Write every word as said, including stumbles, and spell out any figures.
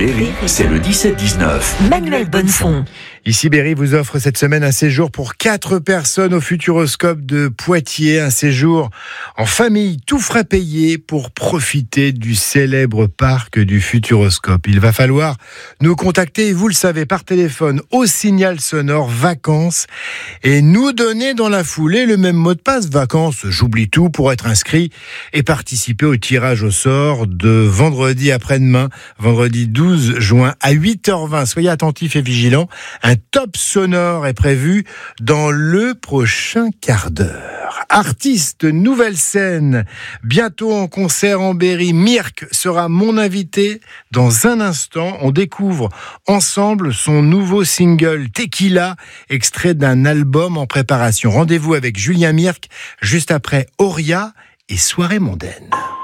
Berry, c'est le dix-sept dix-neuf. Manuel Bonnefond. Ici, Berry vous offre cette semaine un séjour pour quatre personnes au Futuroscope de Poitiers. Un séjour en famille, tout frais payé pour profiter du célèbre parc du Futuroscope. Il va falloir nous contacter, vous le savez, par téléphone au signal sonore vacances et nous donner dans la foulée le même mot de passe vacances. J'oublie tout pour être inscrit et participer au tirage au sort de vendredi après-demain, vendredi douze juin à huit heures vingt. Soyez attentifs et vigilants. Un top sonore est prévu dans le prochain quart d'heure. Artiste, nouvelle scène, bientôt en concert en Berry. Mirk sera mon invité dans un instant. On découvre ensemble son nouveau single Tequila, extrait d'un album en préparation. Rendez-vous avec Julien Mirk juste après Auria et Soirée mondaine.